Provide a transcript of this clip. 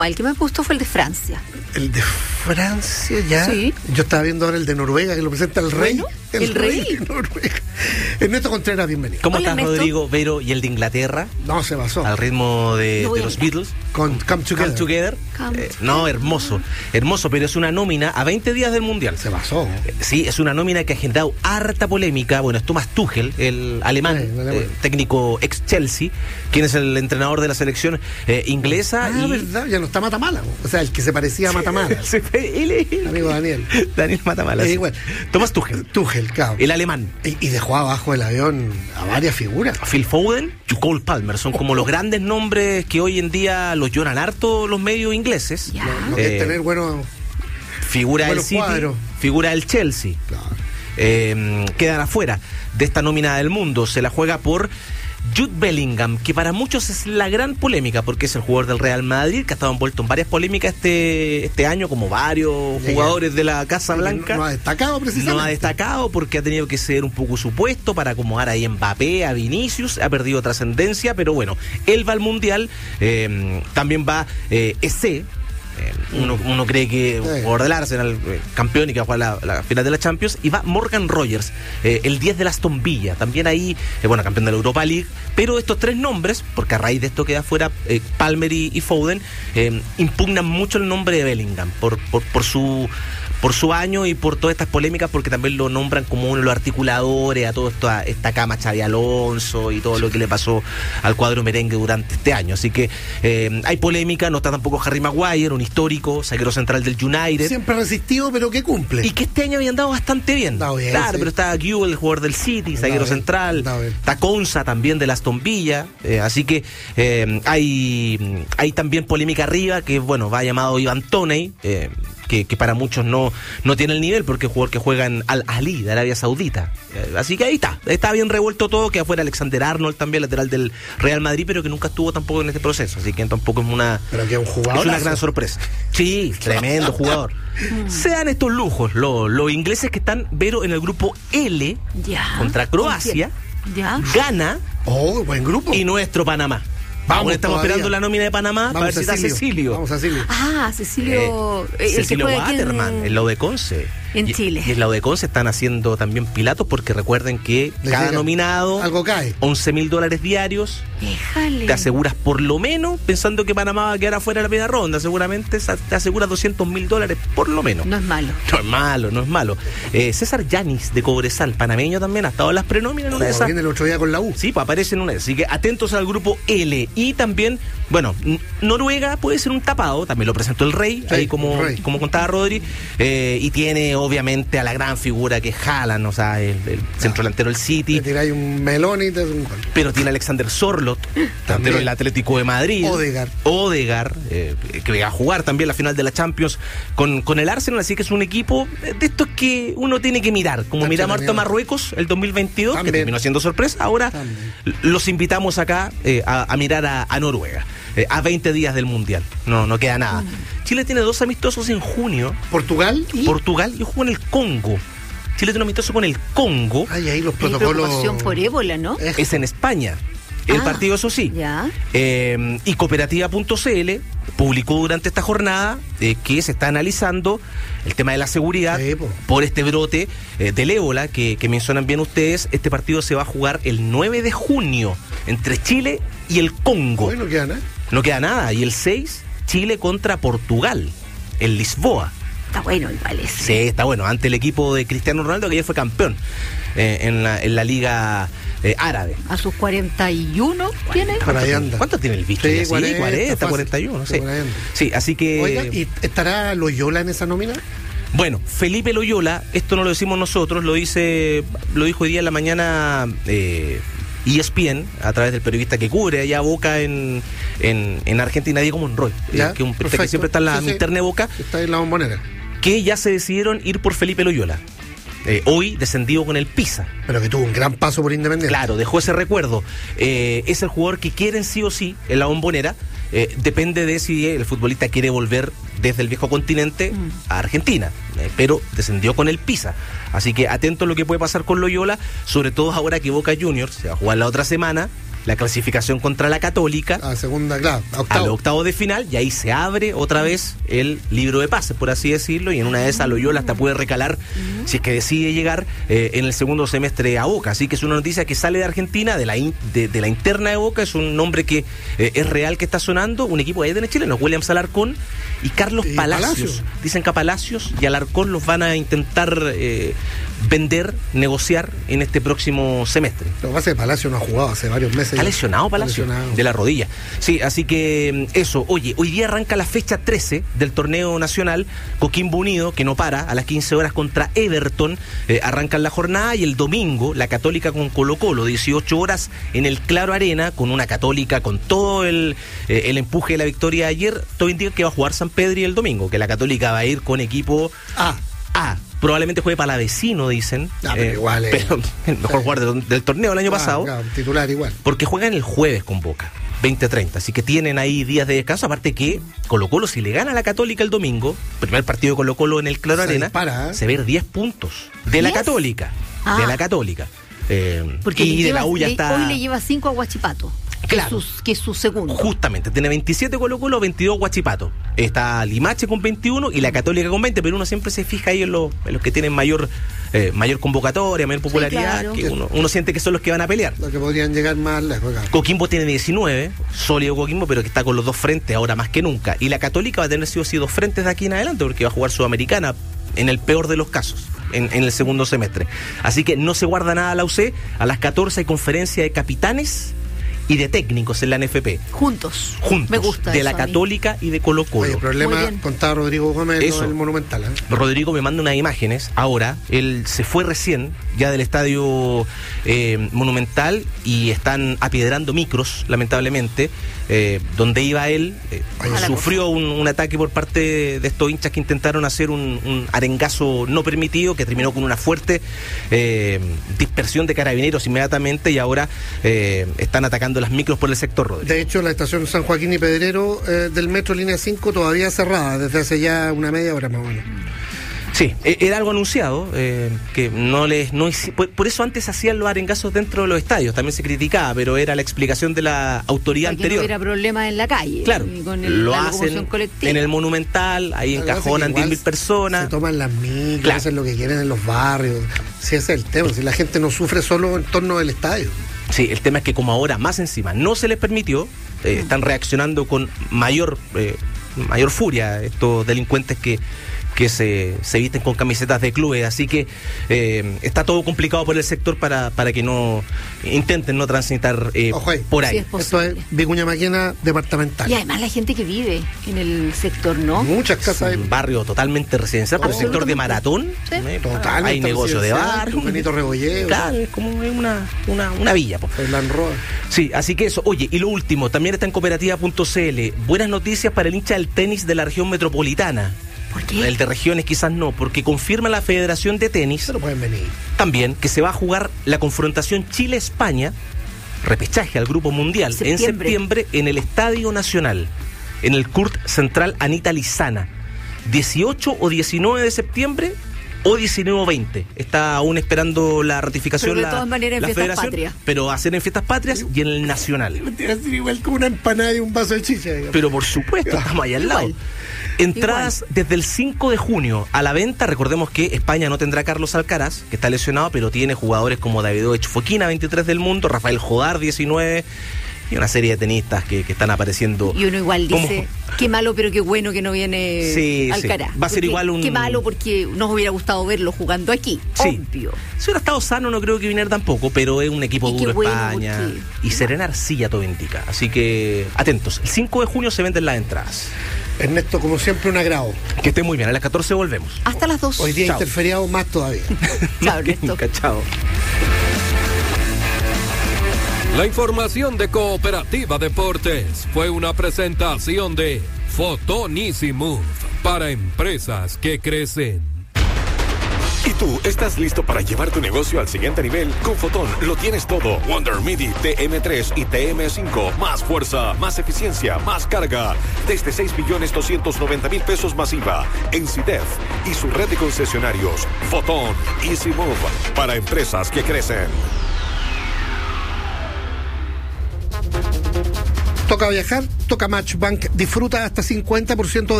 El que me gustó fue el de Francia. El de Francia, ya. Sí. Yo estaba viendo ahora el de Noruega, que lo presenta el rey. Bueno, el rey de Noruega. Ernesto Contreras, bienvenido. ¿Cómo Hola, estás, Ernesto. Rodrigo, Vero y el de Inglaterra? No, se basó. Al ritmo de Lo voy a los mirar. Beatles. Con Come Together. Come Together. Come No, hermoso, pero es una nómina a 20 días del Mundial. Se basó. Sí, es una nómina que ha generado harta polémica. Bueno, es Thomas Tuchel, el alemán, Sí, el alemán. técnico ex-Chelsea, quien es el entrenador de la selección inglesa. Ah, verdad, ya no está Matamala. O sea, el que se parecía a Matamala. Se fue, él es Amigo Daniel. Daniel Matamala. sí. Bueno. Thomas Tuchel, Tuchel, claro. el alemán. Y dejó abajo del avión a varias figuras. Phil Foden y Cole Palmer son como los grandes nombres que hoy en día los lloran harto los medios ingleses. Ya. No que tener buenos Figura del buenos City, cuadros. figura del Chelsea. Claro. Quedan afuera de esta nómina del mundo. Se la juega por Jude Bellingham, que para muchos es la gran polémica, porque es el jugador del Real Madrid, que ha estado envuelto en varias polémicas este año, como varios jugadores de la Casa Blanca. No ha destacado precisamente. No ha destacado porque ha tenido que ceder un poco su puesto para acomodar ahí a Mbappé, a Vinicius, ha perdido trascendencia, pero bueno, él va al Mundial, también va Eze. Uno cree que jugador del Arsenal, campeón y que va a jugar la final de la Champions, y va Morgan Rogers, el 10 de Aston Villa, también ahí, campeón de la Europa League. Pero estos tres nombres, porque a raíz de esto queda fuera Palmer y Foden, impugnan mucho el nombre de Bellingham por su año y por todas estas polémicas, porque también lo nombran como uno de los articuladores a toda esta cama Xabi Alonso y todo lo que le pasó al cuadro merengue durante este año. Así que hay polémica. No está tampoco Harry Maguire, un histórico zaguero central del United. Siempre resistido, pero que cumple. Y que este año habían dado bastante bien. Dado bien, claro, sí. pero está Guiu, el jugador del City, zaguero central. Está Konsa también del Aston Villa. Así que hay también polémica arriba, que va llamado Ivan Toney, que para muchos no tiene el nivel, porque es un jugador que juega en Al-Ahly de Arabia Saudita. Así que ahí está bien revuelto todo. Que afuera Alexander Arnold, también lateral del Real Madrid, pero que nunca estuvo tampoco en este proceso, así que tampoco es pero que es un jugador, es una gran sorpresa. Sí, tremendo jugador. Sean estos lujos los ingleses que están, Vero, en el grupo L, Ya. contra Croacia, Ya. Ghana Oh, buen grupo. y nuestro Panamá. Vamos Estamos todavía. esperando la nómina de Panamá para ver si está Cecilio. Vamos a Cecilio. Ah, Cecilio. el que Cecilio juega aquí Waterman, el de Conce. en Chile. Y el lado de Conce están haciendo también pilatos, porque recuerden que Les cada llega. nominado, Algo cae. $11,000 diarios. Déjale. Te aseguras por lo menos, pensando que Panamá va a quedar afuera de la primera ronda, seguramente te aseguras $200,000 por lo menos. No es malo. No es malo. César Yanis de Cobresal, panameño también, ha estado en las prenóminas en una de esas. Viene el otro día con la U. Sí, pues aparece en una. Así que atentos al grupo L. Y también, Noruega puede ser un tapado, también lo presentó el Rey, Sí, ahí como contaba Rodri. Y tiene obviamente a la gran figura que es Haaland, o sea, el centro delantero del City. Te tiráis un melón y te das un gol. Pero tiene a Alexander Sorloth, delantero del Atlético de Madrid. Odegaard, que va a jugar también la final de la Champions con el Arsenal. Así que es un equipo de estos que uno tiene que mirar, como miramos harto a Marruecos el 2022, también, que terminó siendo sorpresa. Ahora también los invitamos acá a mirar a Noruega, a 20 días del Mundial. No queda nada. Chile tiene 2 amistosos en junio. Portugal y jugó en el Congo. Chile tiene un amistoso con el Congo. ahí los Hay protocolos. preocupación por ébola, ¿no? Es en España. El partido, eso sí. Ya. Y Cooperativa.cl publicó durante esta jornada que se está analizando el tema de la seguridad por este brote del ébola que mencionan bien ustedes. Este partido se va a jugar el 9 de junio entre Chile y el Congo. Bueno, queda nada. No queda nada. Y el 6, Chile contra Portugal, en Lisboa. Está bueno el vale. Sí, está bueno. Ante el equipo de Cristiano Ronaldo, que ya fue campeón en la Liga Árabe. A sus 41 tiene. Por ahí anda. ¿Cuánto tiene el bicho? Sí, Sí, 40, 41, sí. por ahí anda. Sí, así que... Oiga, ¿y estará Loyola en esa nómina? Bueno, Felipe Loyola, esto no lo decimos nosotros, lo dijo hoy día en la mañana ESPN, a través del periodista que cubre allá a Boca en Argentina, Diego Monroy, que es un periodista que siempre está en la interna de Boca. Está en la Bombonera. Que ya se decidieron ir por Felipe Loyola. Hoy descendido con el Pisa. Pero que tuvo un gran paso por Independiente. Claro, dejó ese recuerdo. Es el jugador que quieren sí o sí en la Bombonera. Depende de si el futbolista quiere volver desde el viejo continente a Argentina, pero descendió con el Pisa. Así que atento a lo que puede pasar con Loyola, sobre todo ahora que Boca Juniors se va a jugar la otra semana la clasificación contra la Católica A segunda, claro, a a octavo. los octavos de final, y ahí se abre otra vez el libro de pases, por así decirlo, y en una de esas Loyola hasta puede recalar si es que decide llegar en el segundo semestre a Boca. Así que es una noticia que sale de Argentina, de la interna de Boca. Es un nombre que es real, que está sonando, un equipo ahí de Chile, los Williams Alarcón y Carlos Y Palacios. Palacios. Dicen que a Palacios y Alarcón los van a intentar vender, negociar en este próximo semestre. Lo que pasa es que Palacio no ha jugado hace varios meses. ¿Está ya. lesionado Está Palacio? lesionado. De la rodilla. Sí, así que eso. Oye, hoy día arranca la fecha 13 del torneo nacional. Coquimbo Unido, que no para, a las 15 horas contra Everton. Arrancan la jornada, y el domingo la Católica con Colo-Colo, 18 horas en el Claro Arena, con una Católica con todo el empuje de la victoria de ayer. Todo indica que va a jugar San Pedro el domingo, que la Católica va a ir con equipo A. Probablemente juegue Palavecino, dicen. Pero igual pero el mejor jugador del torneo el año pasado. Claro, titular igual. Porque juegan el jueves con Boca, 20:30. Así que tienen ahí días de descanso. Aparte que Colo-Colo, si le gana a la Católica el domingo, primer partido de Colo-Colo en el Claro Se Arena, dispara, ¿eh? se ve 10 puntos de la ¿10? Católica. Ah. De la Católica. Porque Y de la U ya está. hoy le lleva 5 a Huachipato. Claro. Que es su segundo. Justamente, tiene 27 Colo-Colo, 22 Huachipato. Está Limache con 21 y la Católica con 20, pero uno siempre se fija ahí en los que tienen mayor convocatoria, mayor popularidad, claro. que uno siente que son los que van a pelear. Los que podrían llegar más lejos. Claro. Coquimbo tiene 19, sólido Coquimbo, pero que está con los dos frentes ahora más que nunca. Y la Católica va a tener sí o sí dos frentes de aquí en adelante, porque va a jugar Sudamericana en el peor de los casos, en el segundo semestre. Así que no se guarda nada la UC. A las 14 hay conferencia de capitanes y de técnicos en la NFP. Juntos. Juntos. Me gusta de eso la a mí. Católica y de Oye, Colo-Colo. el problema, Muy bien. contaba Rodrigo Gómez, Eso. el Monumental. Rodrigo me manda unas imágenes ahora. Él se fue recién ya del estadio Monumental, y están apiedrando micros, lamentablemente. Donde iba él, sufrió un ataque por parte de estos hinchas que intentaron hacer un arengazo no permitido, que terminó con una fuerte dispersión de carabineros inmediatamente, y ahora están atacando las micros por el sector, Rodrigo. De hecho, la estación San Joaquín y Pedrero del metro línea 5 todavía cerrada desde hace ya una media hora más o menos. Sí, era algo anunciado, que por eso antes hacían los arengazos dentro de los estadios, también se criticaba, pero era la explicación de la autoridad Para que anterior. no hubiera problemas en la calle. Claro, y con lo la hacen locomoción colectiva. en el Monumental, ahí Lo que pasa es que encajonan igual 10.000 personas. Se toman las micros, Claro. hacen lo que quieren en los barrios. Si ese es el tema, si la gente no sufre solo en torno del estadio. Sí, el tema es que como ahora más encima no se les permitió, están reaccionando con mayor furia estos delincuentes que se visten con camisetas de clubes, así que está todo complicado por el sector para que no intenten no transitar Ojo ahí. por ahí. Sí, es Esto es posible. Vicuña Maquena departamental. Y además la gente que vive en el sector, ¿no? Muchas Es casas. un barrio totalmente residencial, por el sector de Maratón. Sí. Totalmente hay negocio de residencial, bar. con Benito Rebolledo. Claro, es como una villa. Po. Fernán Roa. Sí, así que eso. Oye, y lo último, también está en cooperativa.cl. Buenas noticias para el hincha del tenis de la región metropolitana. ¿Por qué? El de regiones quizás no, porque confirma la Federación de Tenis Se lo pueden venir. también que se va a jugar la confrontación Chile-España, repechaje al Grupo Mundial, en septiembre en el Estadio Nacional, en el CURT Central Anita Lizana, 18 o 19 de septiembre o 19 o 20. Está aún esperando la ratificación Pero de todas maneras en la Fiestas Federación, Patrias. pero va a ser en Fiestas Patrias y en el Nacional. Mentira, es igual como una empanada y un vaso de chicha. Digamos. Pero por supuesto, estamos allá al lado. Igual. Entradas desde el 5 de junio a la venta. Recordemos que España no tendrá a Carlos Alcaraz, que está lesionado, pero tiene jugadores como Davidovich Fokina, 23 del mundo, Rafael Jodar, 19, y una serie de tenistas que están apareciendo. Y uno igual como- dice, qué malo, pero qué bueno que no viene Sí, sí. Alcaraz. Va a ser Porque igual un- Qué malo porque nos hubiera gustado verlo jugando aquí, Sí. obvio. Si hubiera estado sano, no creo que viniera tampoco, pero es un equipo Y qué duro bueno, España. porque- Y Serena Arcilla todo indica. Así que atentos. El 5 de junio se venden las entradas. Ernesto, como siempre, un agrado. Que estén muy bien. A las 14 volvemos. Hasta las 2. Hoy día Chao. interferiado más todavía. Chao, Más que Ernesto. nunca. Chao. La información de Cooperativa Deportes fue una presentación de Fotón Easy Move para empresas que crecen. ¿Y tú estás listo para llevar tu negocio al siguiente nivel? Con Fotón lo tienes todo. Wonder MIDI TM3 y TM5. Más fuerza, más eficiencia, más carga. Desde 6.290.000 pesos masiva. En CIDEF y su red de concesionarios. Fotón Easy Move para empresas que crecen. Toca viajar, toca Matchbank. Disfruta hasta 50%